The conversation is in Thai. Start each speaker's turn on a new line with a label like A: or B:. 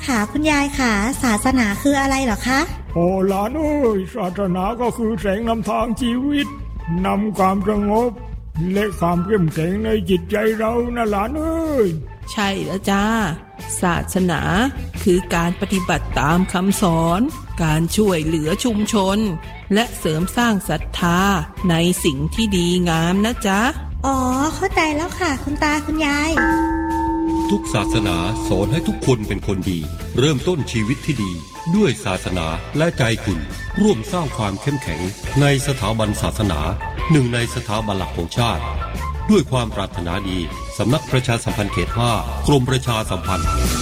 A: ค่ะคุณยายค่ะศาสนาคืออะไรเหรอคะ
B: โอ้หลานเอ้ยศาสนาก็คือแสงนำทางชีวิตนำความสงบและความเข้มแข็งในจิตใจเรานะหลานเอ้ย
C: ใช่แล้วจ้าศาสนาคือการปฏิบัติตามคำสอนการช่วยเหลือชุมชนและเสริมสร้างศรัทธาในสิ่งที่ดีงามนะจ๊ะ
A: อ๋อเข้าใจแล้วค่ะคุณตาคุณยาย
D: ทุกศาสนาสอนให้ทุกคนเป็นคนดีเริ่มต้นชีวิตที่ดีด้วยศาสนาและใจคุณร่วมสร้างความเข้มแข็งในสถาบันศาสนาหนึ่งในสถาบันหลักของชาติด้วยความปรารถนาดีสำนักประชาสัมพันธ์เขต 5 กรมประชาสัมพันธ์